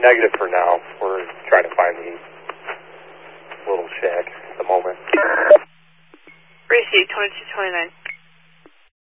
Negative for now. We're trying to find the little shack at the moment. Receive 2229.